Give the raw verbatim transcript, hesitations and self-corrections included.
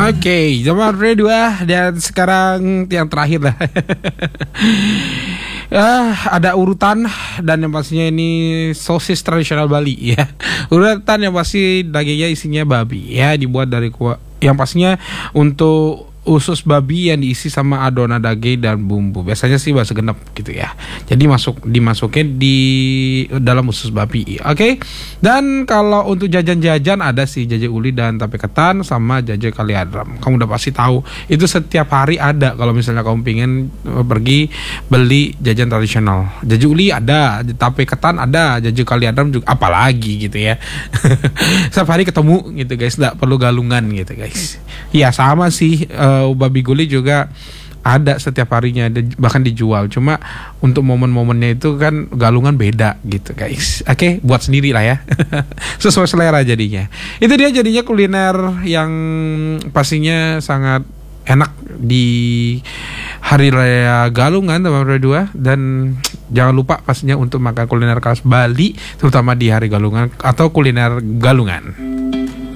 Oke, zaman dua dan sekarang yang terakhir lah. Ah, ada urutan dan yang pastinya ini sosis tradisional Bali ya. Urutan yang pasti dagingnya isinya babi ya, dibuat dari kuah. Yang pastinya untuk usus babi yang diisi sama adonan daging dan bumbu. Biasanya sih bahasa genep gitu ya. Jadi masuk dimasukin di dalam usus babi. Oke. Okay? Dan kalau untuk jajan-jajan ada sih jajan uli dan tape ketan sama jajan kaliadram. Kamu udah pasti tahu. Itu setiap hari ada kalau misalnya kamu pengen pergi beli jajan tradisional. Jajan uli ada, tape ketan ada, jajan kaliadram juga apalagi gitu ya. Setiap hari ketemu gitu guys, enggak perlu galungan gitu guys. Ya sama sih Uh, babi guli juga ada setiap harinya, bahkan dijual. Cuma untuk momen-momennya itu kan galungan beda gitu guys. Oke, okay, buat sendiri lah ya. Sesuai selera jadinya. Itu dia jadinya kuliner yang pastinya sangat enak di hari raya Galungan teman berdua. Dan jangan lupa pastinya untuk makan kuliner khas Bali, terutama di hari Galungan atau kuliner Galungan.